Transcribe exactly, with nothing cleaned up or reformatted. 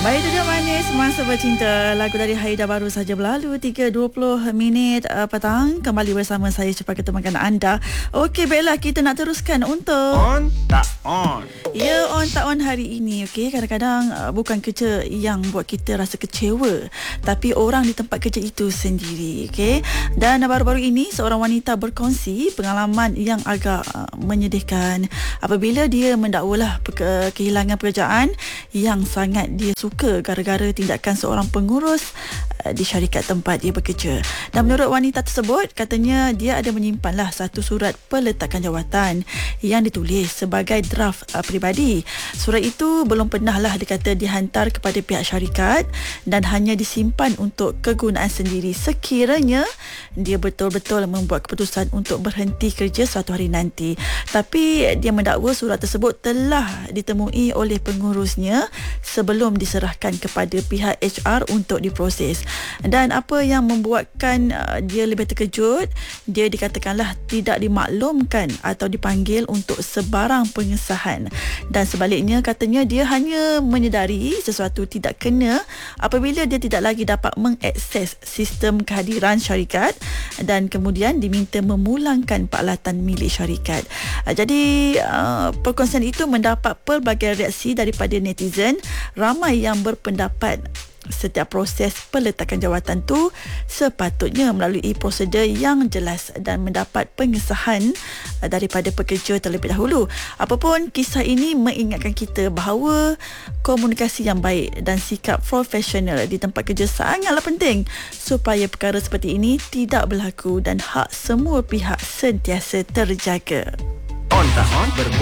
Baik, itu dia Manis Masa Bercinta. Lagu dari Haida baru saja berlalu tiga dua puluh minit uh, petang. Kembali bersama saya cepat ketemukan anda. Okey, baiklah, kita nak teruskan untuk On tak on. Ya, on tak on hari ini. Okey, kadang-kadang uh, bukan kerja yang buat kita rasa kecewa, tapi orang di tempat kerja itu sendiri. Okey. Dan baru-baru ini seorang wanita berkongsi pengalaman yang agak uh, menyedihkan apabila dia mendakwalah pe- kehilangan pekerjaan yang sangat dia suka gara-gara tindakan seorang pengurus uh, di syarikat tempat dia bekerja. Dan menurut wanita tersebut, katanya dia ada menyimpanlah satu surat peletakan jawatan yang ditulis sebagai draft uh, peribadi. Surat itu belum pernahlah dikata dihantar kepada pihak syarikat dan hanya disimpan untuk kegunaan sendiri sekiranya dia betul-betul membuat keputusan untuk berhenti kerja suatu hari nanti. Tapi dia mendakwa surat tersebut telah ditemui oleh pengurusnya sebelum diserahkan kepada pihak H R untuk diproses. Dan apa yang membuatkan uh, dia lebih terkejut, dia dikatakanlah tidak dimaklumkan atau dipanggil untuk sebarang pengesahan. Dan sebaliknya, katanya dia hanya menyedari sesuatu tidak kena apabila dia tidak lagi dapat mengakses sistem kehadiran syarikat dan kemudian diminta memulangkan peralatan milik syarikat. Uh, jadi uh, perkongsian itu mendapat pelbagai reaksi daripada netizen. Ramai yang berpendapat setiap proses peletakan jawatan tu sepatutnya melalui prosedur yang jelas dan mendapat pengesahan daripada pekerja terlebih dahulu. Apapun, kisah ini mengingatkan kita bahawa komunikasi yang baik dan sikap profesional di tempat kerja sangatlah penting supaya perkara seperti ini tidak berlaku dan hak semua pihak sentiasa terjaga. On tak on berbual